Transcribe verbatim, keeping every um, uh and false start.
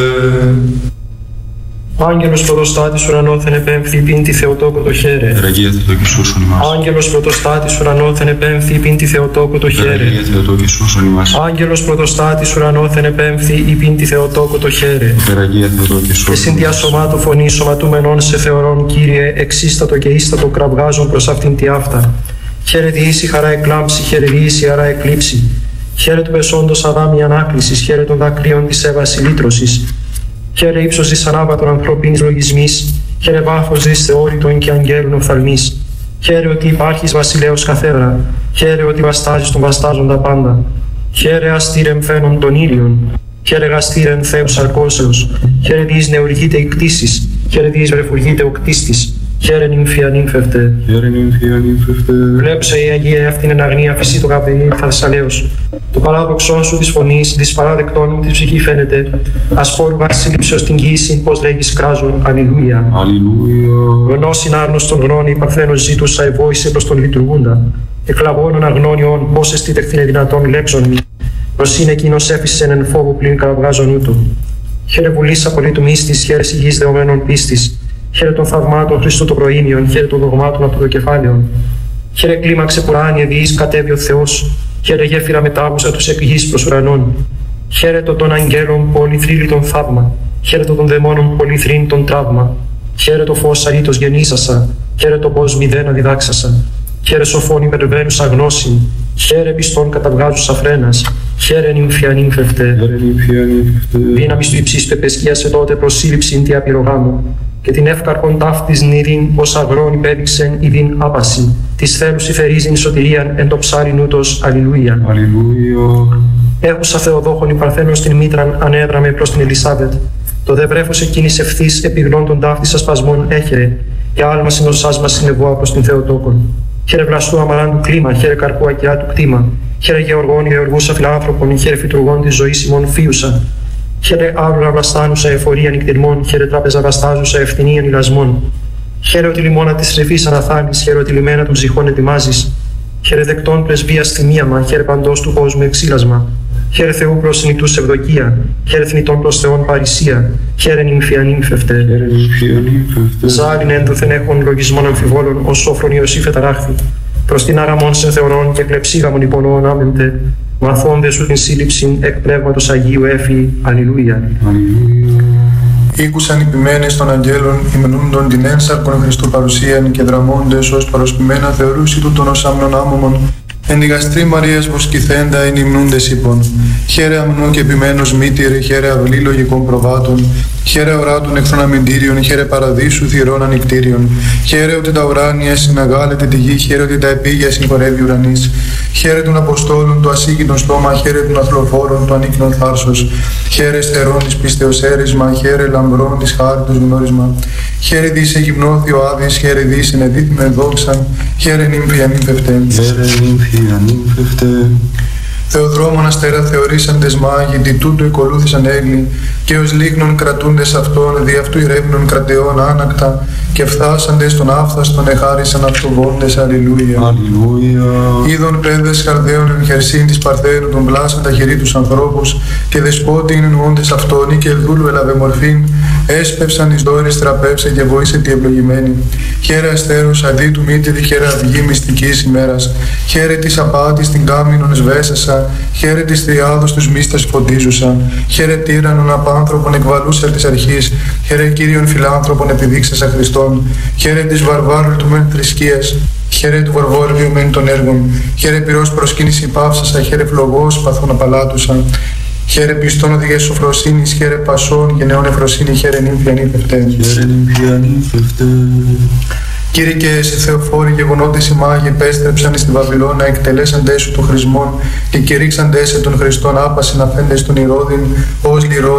Άγγελος πρωτοστάτης ουρανόθεν επέμφθη πίν τη Θεοτόκο το χαίρε. Περαγία Θεοτόκη σώσον ημάς. Άγγελος πρωτοστάτης ουρανόθεν επέμφθη πίν τη Θεοτόκο το χαίρε. Περαγία Θεοτόκη σώσον ημάς. Άγγελος πρωτοστάτης ουρανόθεν επέμφθη πίν τη Θεοτόκο το χαίρε. Περαγία Θεοτόκη σώσον ημάς. Και συν δια σωμάτου φωνή σωματούμενον σε θεωρών, Κύριε, εξίστατο και ίστατο κραυγάζον προς αυτήν τη αυτά. Χαίρε διήσει χαρά εκλάμψη, χαίρε διήσει χαρά εκλείψη. Χαίρε του πεσόντος αδάμι ανάκλησης, χαίρε των δακρύων της έβαση λύτρωσης. Χαίρε ύψος της ανάβατον ανθρωπίνης λογισμής, χαίρε βάθος της θεώρητον και αγγέλων οφθαλμής. Χαίρε ότι υπάρχεις βασιλέος καθέδρα, χαίρε ότι βαστάζεις τον βαστάζοντα πάντα. Χαίρε αστήρεμ φαίνον των ήλιων, χαίρε γαστήρεμ Θεός αρκώσεως, χαίρε διείς νεουργείται η κτήσης, χαίρε διείς βρεφουργείται ο κτίστης. Χαίρε νυμφία νύμφευτε. Χαίρε νυμφία νύμφευτε. Βλέψε η Αγία αυτήν εν αγνία φυσί το Γαβριήλ Θασσαλέως. Το παράδοξόν σου της φωνής, της παράδεκτών μου της ψυχή φαίνεται. Ασπόρου βασίλειψεως την γύση, πως λέγεις κράζον. Αλληλούια. Αλληλούια. Γνώσιν άρνωστον γνώνη, παρθένος ζήτουσα ευόησε προς τον λειτουργούντα. Εκλαβώνων αγνώνιον, πώς εστίτεχθηνε δυνατόν λέξον μη. Προς είναι εκείνος έφυσεν εν φόβου πλην κραυγάζον ούτου. Χαίρε βουλής απολύτου μίστης, χαίρε υγιής δεωμένων πίστης. Χαίρε των θαυμάτων Χριστού το προήμιον, χαίρε των δογμάτων από το κεφάλαιον. Χαίρε κλίμαξε πουράνιε διείς κατέβει ο Θεός, χαίρε γέφυρα μετάβουσα τους εκ γης προς ουρανών. Χαίρε το των αγγέλων πολυθρύλιτον θαύμα, χαίρε το των δαιμόνων πολυθρύντον τραύμα. Χαίρε το φως αρήτως γεννήσασα, χαίρε το πως μηδένα διδάξασα. Χαίρε σοφόν υπερβαίνουσα γνώση, χαίρε πιστών καταβγάζουσα φρένας. Χαίρε νυμφία νύμφευτε. Δύναμις του υψίστου επεσκίασε τότε προσύλληψην τη απειρογάμου. Και την εύκαρπον ταύτης νηρήν ως αγρόν υπέδειξεν ειδήν άπαση. Της θέλους υφερίζειν σωτηρίαν εν το ψάριν ούτως. Αλληλούια. Αλληλούια. Έχουσα Θεοδόχον η Παρθένος στην μήτραν ανέδραμε προς την Ελισάβετ. Το δε βρέφος εκείνης ευθύς επιγνών των ταύτης ασπασμών έχερε. Και άλμα συνοσάς μας συνεβόα προς την Θεοτόκον. Χαίρε βλαστού αμαράν του κλίμα, χαίρε καρπού ακιά του κτήμα. Χαίρε γεωργών γεωργούσα φιλάνθρωπον, χαίρε φυτουργών της ζωής ημών φίουσα. Χαίρε άβλουρα βλαστάνουσα εφορία νυκτηρμών, χαίρε τράπεζα βαστάζουσα ευθυνίαν ηλασμών. Χαίρε ότι λιμώνα της ρεφής αναθάνεις, χαίρε ότι λιμένα των ψυχών ετοιμάζεις. Χαίρε δεκτών πρεσβείας θυμίαμα, χαίρε παντός του κόσμου εξήλασμα. Χαίρε Θεού προς νητούς ευδοκία, χαίρε θνητών προς Θεόν παρησία. Χαίρε νυμφία νύμφευτε. Ζάλιν ένδοθεν έχων λογισμών αμφιβόλων, ως σόφρον Ιωσήφ εταράχθη. Προς την άραμον σε θεωρών και κλεψίγαμον υπονοών άμεμπτε. Μαθώντε σου την σύλληψη εκ πνεύματος Αγίου έφη. Αλληλούια. Ήκουσαν οι ποιμένες των αγγέλων, ημενούντων την ένσαρκον Χριστού παρουσίαν και δραμώντες ως παροσκημένα θεωρούσι τούτον ως άμνον άμωμον. Εν τη γαστρή Μαρίας βοσκηθέντα εν υμνούντες είπων. Χαίρε αμνού και επιμένος μήτηρε, χαίρε αυλή λογικών προβάτων. Χαίρε οράτων εχθρών αμυντήριων, χαίρε παραδείσου θυρών ανικτήριων. Χαίρε ότι τα ουράνια συναγάλεται τη γη, χαίρε ότι τα επίγεια συγχωρεύει ουρανής. Χαίρε των Αποστόλων το ασύγκινο στόμα, χαίρε των αθλοφόρων το ανίκνον θάρσος. Χαίρε στερών της πίστεως έρισμα, χαίρε λαμπρών της χάριτος γνώρισμα. Χαίρε δις εγυμνώθη ο Άδης, χαίρε δις ενεδίθμεν δόξαν, χαίρε νύμφια νύμφευτε. Θεοδρόμων αστέρα θεωρήσαντες μάγοι, δι' τούτου εκολούθησαν έγκλη, και ως λίγνων κρατούντες αυτών, δι' αυτού ηρεύνων κρατεών άνακτα, και φθάσαντες των άφθαστον εχάρισαν αυτοβόντες. Αλληλούια. Αλληλούια. Είδων πέδες χαρδαίων εν χερσίν της Παρθένου των πλάσαν τα χερί τους ανθρώπους, και δεσπότη εννοώντες αυτόν, ή και δούλου έλαβε μορφήν, έσπευσαν εις δόρης τραπεύσε και βοήσε τη ευλογημένη. Χαίρε αστέρους αδί του μήτηρη, χαίρε αυγή μυστικής ημέρας. Χαίρε της απάτης την κάμινον εσβέσασα, χαίρε της τριάδος τους μίστας φωτίζουσα. Χαίρε τύραννον απάνθρωπον εκβαλούσα της αρχής, χαίρε Κύριον φιλάνθρωπον επιδείξασα Χριστόν. Χαίρε της βαρβάρου του μεν θρησκείας, χαίρε του βορβόρβιου μεν των έργων. Χαίρε πυρός προσκύνηση πάυσασα, χαίρε φλογός παθών απαλάτουσα. Χαίρε πιστών οδηγές σοφροσύνης, χαίρε πασών γενναιών εφροσύνη, χαίρε νύμφια νύμφευτε. Κύριε και εσύ Θεοφόροι, γεγονότες οι μάγοι επέστρεψαν στη Βαβυλώνα, εκτελέσαντες σου των χρησμών και κηρύξαντες σε των Χριστών άπασιν αφέντες των Ηρώδην ως λυρό